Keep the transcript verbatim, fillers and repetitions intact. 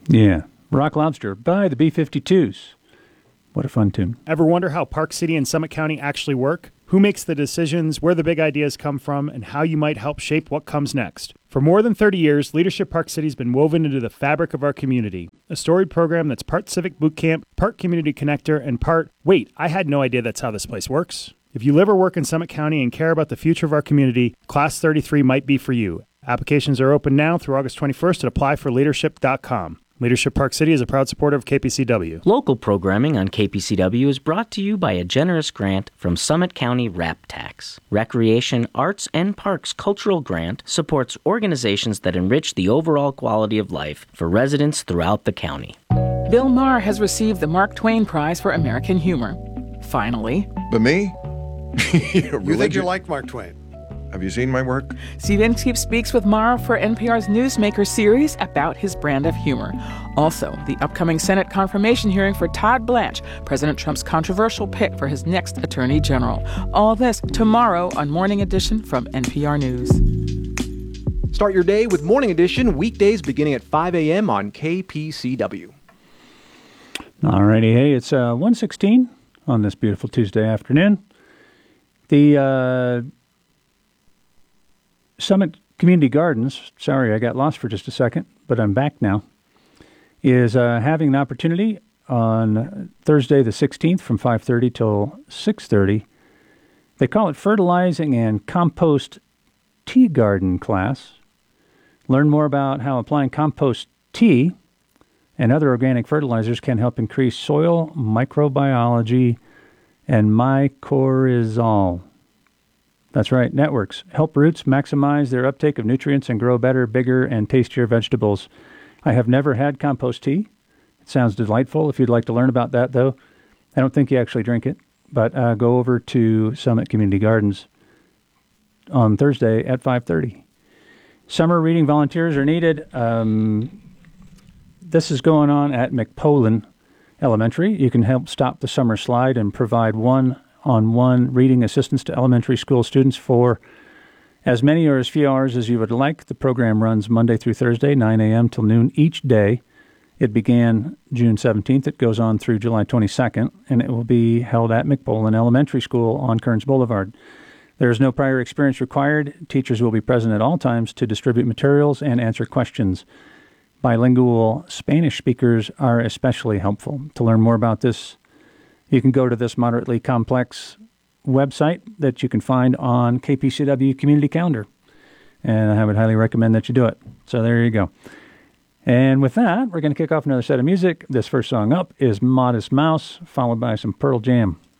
Yeah. Rock Lobster by the B fifty-twos. What a fun tune. Ever wonder how Park City and Summit County actually work? Who makes the decisions, where the big ideas come from, and how you might help shape what comes next? For more than thirty years, Leadership Park City has been woven into the fabric of our community. A storied program that's part Civic Boot Camp, part Community Connector, and part, wait, I had no idea that's how this place works. If you live or work in Summit County and care about the future of our community, Class thirty-three might be for you. Applications are open now through August twenty-first at apply for leadership dot com. Leadership Park City is a proud supporter of K P C W. Local programming on K P C W is brought to you by a generous grant from Summit County RAP Tax. Recreation, Arts, and Parks Cultural Grant supports organizations that enrich the overall quality of life for residents throughout the county. Bill Maher has received the Mark Twain Prize for American Humor. Finally. But me? You think you like Mark Twain? Have you seen my work? Steve Inskeep speaks with Maher for N P R's Newsmaker series about his brand of humor. Also, the upcoming Senate confirmation hearing for Todd Blanche, President Trump's controversial pick for his next attorney general. All this tomorrow on Morning Edition from N P R News. Start your day with Morning Edition, weekdays beginning at five a.m. on K P C W. All righty. Hey, it's uh, one sixteen on this beautiful Tuesday afternoon. The uh, Summit Community Gardens, sorry, I got lost for just a second, but I'm back now, is uh, having an opportunity on Thursday the sixteenth from five thirty till six thirty. They call it Fertilizing and Compost Tea Garden class. Learn more about how applying compost tea and other organic fertilizers can help increase soil microbiology and mycorrhizal. That's right, networks. Help roots maximize their uptake of nutrients and grow better, bigger, and tastier vegetables. I have never had compost tea. It sounds delightful. If you'd like to learn about that, though, I don't think you actually drink it. But uh, go over to Summit Community Gardens on Thursday at five thirty. Summer reading volunteers are needed. Um, this is going on at McPolin Elementary. You can help stop the summer slide and provide one-on-one reading assistance to elementary school students for as many or as few hours as you would like. The program runs Monday through Thursday, nine a.m. till noon each day. It began June seventeenth. It goes on through July twenty-second, and it will be held at McPolin Elementary School on Kearns Boulevard. There is no prior experience required. Teachers will be present at all times to distribute materials and answer questions. Bilingual Spanish speakers are especially helpful. To learn more about this, you can go to this moderately complex website that you can find on K P C W Community Calendar. And I would highly recommend that you do it. So there you go. And with that, we're going to kick off another set of music. This first song up is Modest Mouse, followed by some Pearl Jam.